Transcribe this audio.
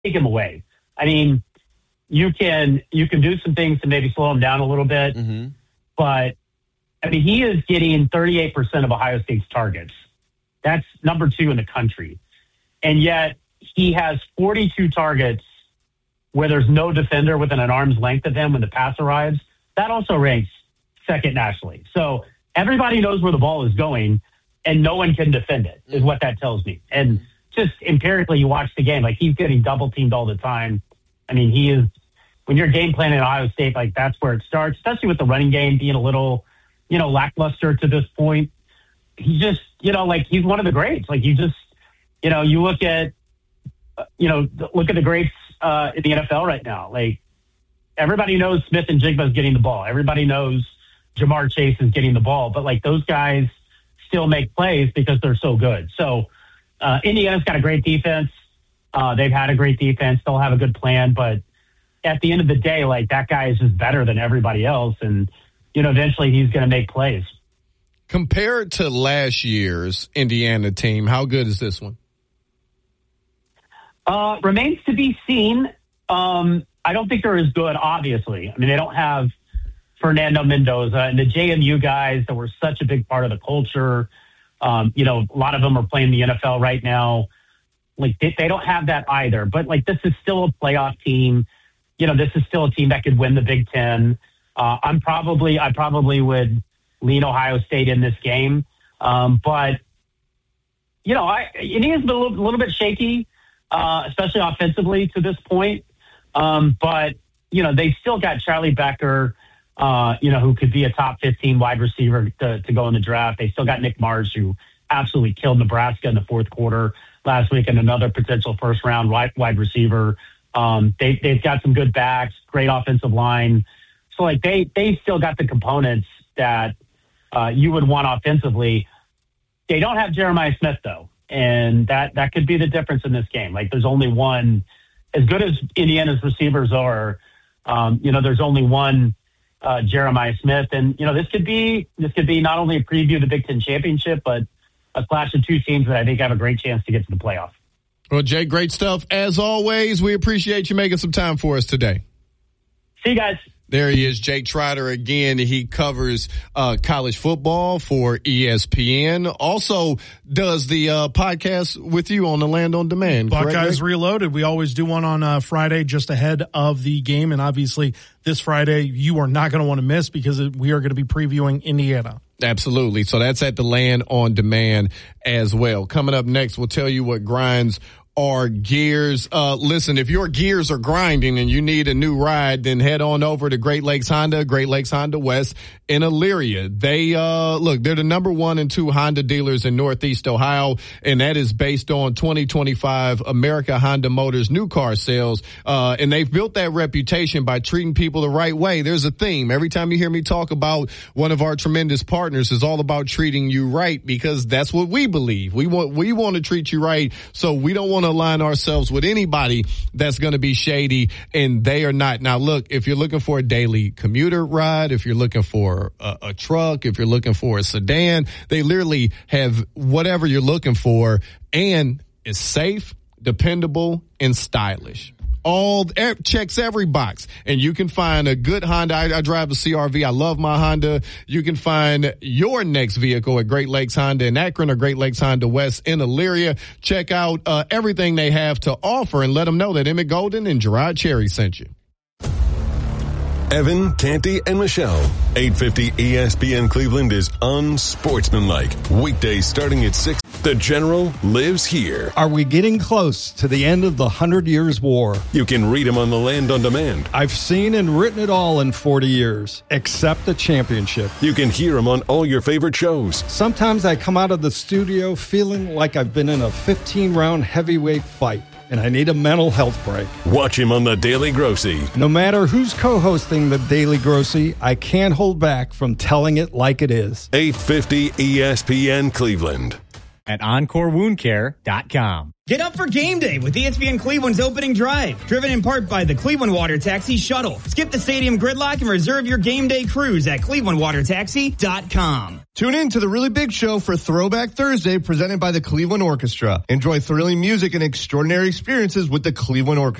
take him away. I mean, you can do some things to maybe slow him down a little bit, but I mean, he is getting 38% of Ohio State's targets. That's number 2 in the country. And yet he has 42 targets where there's no defender within an arm's length of him when the pass arrives. That also ranks second nationally. So everybody knows where the ball is going and no one can defend it, is what that tells me. And just empirically, you watch the game, like he's getting double teamed all the time. I mean, he is, when you're game planning at Ohio State, like that's where it starts, especially with the running game being a little, lackluster to this point. He just, like he's one of the greats. Like you just, you look at the greats in the NFL right now. Like everybody knows Smith and Jigba is getting the ball. Everybody knows Jamar Chase is getting the ball, but like those guys still make plays because they're so good. So Indiana's got a great defense. They've had a great defense. They'll have a good plan, but at the end of the day, like that guy is just better than everybody else. And, eventually he's going to make plays. Compared to last year's Indiana team, how good is this one? Remains to be seen. I don't think they're as good, obviously. I mean, they don't have Fernando Mendoza and the JMU guys that were such a big part of the culture. A lot of them are playing the NFL right now. Like they don't have that either. But like this is still a playoff team. This is still a team that could win the Big Ten. I probably would lean Ohio State in this game. But Indiana's been a little bit shaky, especially offensively to this point. But they still got Charlie Becker, who could be a top 15 wide receiver to go in the draft. They still got Nick Marsh, who absolutely killed Nebraska in the fourth quarter last week, and another potential first round wide receiver. They've got some good backs, great offensive line. So like they still got the components that you would want offensively. They don't have Jeremiah Smith though. And that could be the difference in this game. Like there's only one, as good as Indiana's receivers are, there's only one Jeremiah Smith. And, this could be not only a preview of the Big Ten championship, but a clash of two teams that I think have a great chance to get to the playoff. Well, Jay, great stuff. As always, we appreciate you making some time for us today. See you guys. There he is, Jake Trotter again. He covers college football for ESPN. Also does the podcast with you on the Land on Demand. Buckeyes Reloaded. We always do one on Friday just ahead of the game. And obviously this Friday you are not going to want to miss because we are going to be previewing Indiana. Absolutely. So that's at the Land on Demand as well. Coming up next, we'll tell you what grinds our gears. Listen, if your gears are grinding and you need a new ride, then head on over to Great Lakes Honda West in Elyria. They're the number 1 and 2 Honda dealers in Northeast Ohio, and that is based on 2025 America Honda Motors new car sales. And they've built that reputation by treating people the right way. There's a theme. Every time you hear me talk about one of our tremendous partners, it's all about treating you right, because that's what we believe. We want to treat you right, so we don't want to align ourselves with anybody that's going to be shady, and they are not. Now, look, if you're looking for a daily commuter ride, if you're looking for a truck, if you're looking for a sedan, they literally have whatever you're looking for, and it's safe, dependable, and stylish. All checks every box, and you can find a good Honda. I drive a CRV. I love my Honda. You can find your next vehicle at Great Lakes Honda in Akron or Great Lakes Honda West in Elyria. Check out everything they have to offer and let them know that Emmett Golden and Gerard Cherry sent you. Evan, Canty, and Michelle. 850 ESPN Cleveland is unsportsmanlike. Weekdays starting at 6. The General lives here. Are we getting close to the end of the 100 Years' War? You can read him on the Land on Demand. I've seen and written it all in 40 years, except the championship. You can hear him on all your favorite shows. Sometimes I come out of the studio feeling like I've been in a 15-round heavyweight fight, and I need a mental health break. Watch him on The Daily Grossy. No matter who's co-hosting The Daily Grossy, I can't hold back from telling it like it is. 850 ESPN Cleveland. At EncoreWoundCare.com. Get up for game day with ESPN Cleveland's opening drive, driven in part by the Cleveland Water Taxi Shuttle. Skip the stadium gridlock and reserve your game day cruise at ClevelandWaterTaxi.com. Tune in to the Really Big Show for Throwback Thursday presented by the Cleveland Orchestra. Enjoy thrilling music and extraordinary experiences with the Cleveland Orchestra.